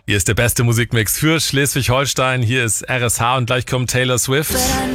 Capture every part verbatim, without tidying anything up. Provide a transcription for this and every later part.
Hier ist der beste Musikmix für Schleswig-Holstein. Hier ist R S H und gleich kommt Taylor Swift.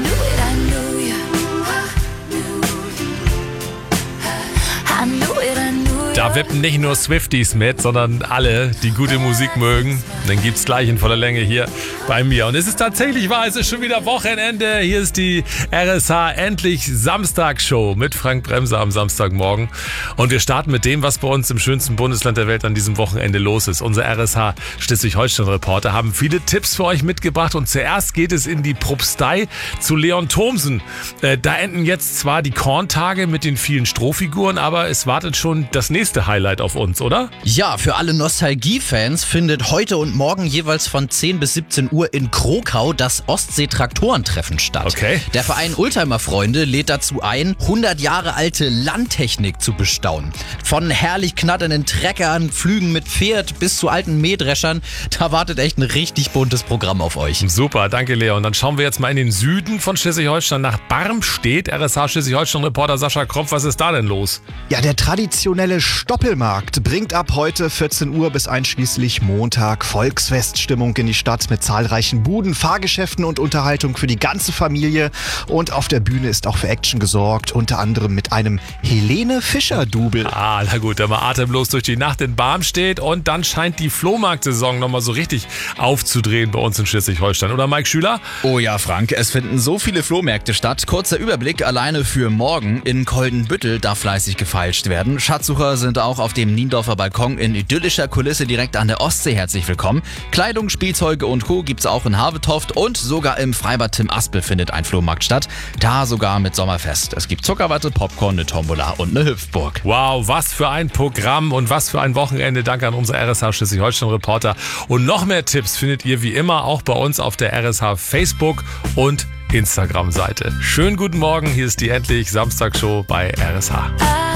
Da wippen nicht nur Swifties mit, sondern alle, die gute Musik mögen. Dann gibt's gleich in voller Länge hier bei mir. Und es ist tatsächlich wahr, es ist schon wieder Wochenende. Hier ist die R S H Endlich Samstagsshow mit Frank Bremser am Samstagmorgen. Und wir starten mit dem, was bei uns im schönsten Bundesland der Welt an diesem Wochenende los ist. Unser R S H Schleswig-Holstein-Reporter haben viele Tipps für euch mitgebracht. Und zuerst geht es in die Propstei zu Leon Thomsen. Äh, da enden jetzt zwar die Korntage mit den vielen Strohfiguren, aber es wartet schon das nächste Highlight auf uns, oder? Ja, für alle Nostalgie-Fans findet heute und morgen jeweils von zehn bis siebzehn Uhr in Krokau das Ostsee-Traktorentreffen statt. Okay. Der Verein Oldtimer-Freunde lädt dazu ein, hundert Jahre alte Landtechnik zu bestaunen. Von herrlich knatternden Treckern, Flügen mit Pferd bis zu alten Mähdreschern. Da wartet echt ein richtig buntes Programm auf euch. Super, danke Leon. Dann schauen wir jetzt mal in den Süden von Schleswig-Holstein nach Barmstedt. R S H Schleswig-Holstein-Reporter Sascha Kropf, was ist da denn los? Ja, der traditionelle Stoppelmarkt bringt ab heute vierzehn Uhr bis einschließlich Montag Volksfeststimmung in die Stadt mit zahlreichen Buden, Fahrgeschäften und Unterhaltung für die ganze Familie. Und auf der Bühne ist auch für Action gesorgt, unter anderem mit einem Helene-Fischer-Double. Ah, na gut, dann mal atemlos durch die Nacht in Barmstedt und dann scheint die Flohmarktsaison nochmal so richtig aufzudrehen bei uns in Schleswig-Holstein. Oder Mike Schüler? Oh ja, Frank, es finden so viele Flohmärkte statt. Kurzer Überblick alleine für morgen. In Koldenbüttel darf fleißig gefeilscht werden. Schatzsucher sind auch auf dem Niendorfer Balkon in idyllischer Kulisse direkt an der Ostsee herzlich willkommen. Kleidung, Spielzeuge und Co. gibt's auch in Havetoft und sogar im Freibad Tim Aspel findet ein Flohmarkt statt. Da sogar mit Sommerfest. Es gibt Zuckerwatte, Popcorn, eine Tombola und eine Hüpfburg. Wow, was für ein Programm und was für ein Wochenende. Danke an unser R S H Schleswig-Holstein-Reporter. Und noch mehr Tipps findet ihr wie immer auch bei uns auf der R S H Facebook und Instagram-Seite. Schönen guten Morgen, hier ist die Endlich Samstagsshow bei R S H.